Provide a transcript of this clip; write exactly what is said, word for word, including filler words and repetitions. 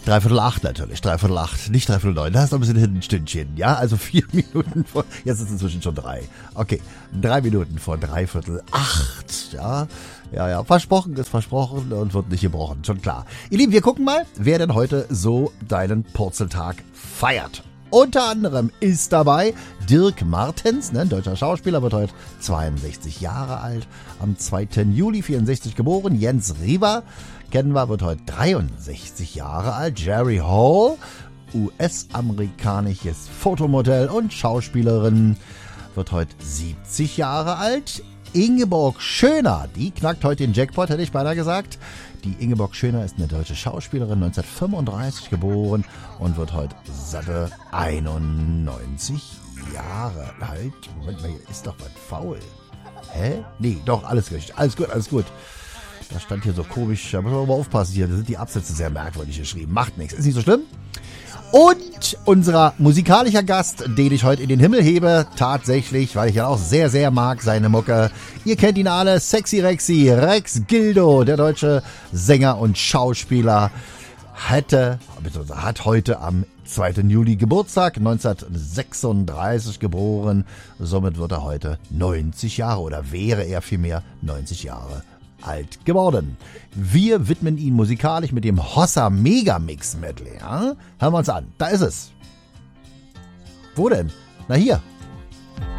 Dreiviertel acht natürlich, dreiviertel acht, nicht dreiviertel neun, da ist noch ein bisschen hinten ein Stündchen, ja, also vier Minuten vor, jetzt ist es inzwischen schon drei, okay, drei Minuten vor dreiviertel acht, ja, ja, ja, versprochen ist versprochen und wird nicht gebrochen, schon klar. Ihr Lieben, wir gucken mal, wer denn heute so deinen Purzeltag feiert. Unter anderem ist dabei Dirk Martens, ne, ein deutscher Schauspieler, wird heute zweiundsechzig Jahre alt, am zweiten Juli vierundsechzig geboren, Jens Riva, kennen wir, wird heute dreiundsechzig Jahre alt. Jerry Hall, U S-amerikanisches Fotomodell und Schauspielerin, wird heute siebzig Jahre alt. Ingeborg Schöner, die knackt heute den Jackpot, hätte ich beinahe gesagt. Die Ingeborg Schöner ist eine deutsche Schauspielerin, neunzehnhundertfünfunddreißig geboren und wird heute satte einundneunzig Jahre alt. Moment mal, hier ist doch was faul. Hä? Nee, doch, alles richtig. Alles gut, alles gut. Da stand hier so komisch, da muss man aber aufpassen hier, da sind die Absätze sehr merkwürdig geschrieben. Macht nichts, ist nicht so schlimm. Und unser musikalischer Gast, den ich heute in den Himmel hebe, tatsächlich, weil ich ja auch sehr, sehr mag, seine Mucke. Ihr kennt ihn alle, Sexy Rexy, Rex Gildo, der deutsche Sänger und Schauspieler, hatte, beziehungsweise hat heute am zweiten Juli Geburtstag, neunzehnhundertsechsunddreißig geboren. Somit wird er heute neunzig Jahre oder wäre er vielmehr neunzig Jahre alt geworden. Wir widmen ihn musikalisch mit dem Hossa Megamix Medley. Ja? Hören wir uns an. Da ist es. Wo denn? Na hier.